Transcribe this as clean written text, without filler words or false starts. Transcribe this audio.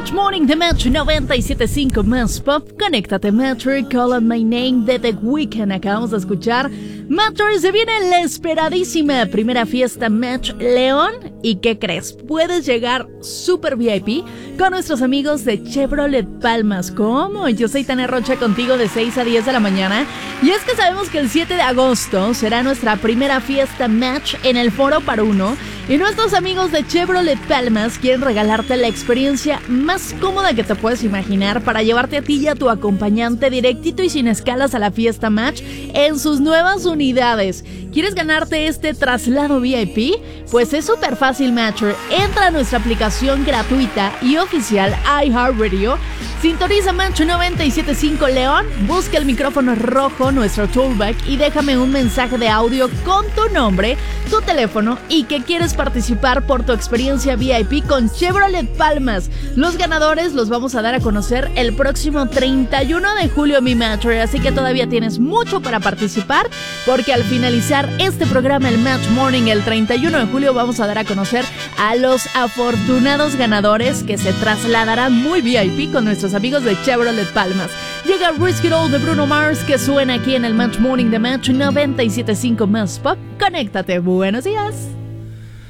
Match Morning de Match 97.5 Más Pop. Conéctate, Matcher, Call on My Name de The Weeknd. Acabamos de escuchar. Matcher, se viene la esperadísima primera fiesta Match León. ¿Y qué crees? Puedes llegar super VIP con nuestros amigos de Chevrolet Palmas. ¿Cómo? Yo soy Tania Rocha contigo de 6 a 10 de la mañana. Y es que sabemos que el 7 de agosto será nuestra primera fiesta Match en el Foro Par Uno. Y nuestros amigos de Chevrolet Palmas quieren regalarte la experiencia más cómoda que te puedes imaginar para llevarte a ti y a tu acompañante directito y sin escalas a la fiesta Match en sus nuevas unidades. ¿Quieres ganarte este traslado VIP? Pues es súper fácil, Matcher. Entra a nuestra aplicación gratuita y oficial iHeartRadio. Sintoniza Match 97.5 León, busca el micrófono rojo, nuestro toolback, y déjame un mensaje de audio con tu nombre, tu teléfono y que quieres participar por tu experiencia VIP con Chevrolet Palmas. Los ganadores los vamos a dar a conocer el próximo 31 de julio, mi Matcher, así que todavía tienes mucho para participar, porque al finalizar este programa, el Match Morning, el 31 de julio, vamos a dar a conocer a los afortunados ganadores que se trasladarán muy VIP con nuestros amigos de Chevrolet Palmas. Llega Risk It All de Bruno Mars, que suena aquí en el Match Morning de Match 97.5 Más Pop. Conéctate, buenos días.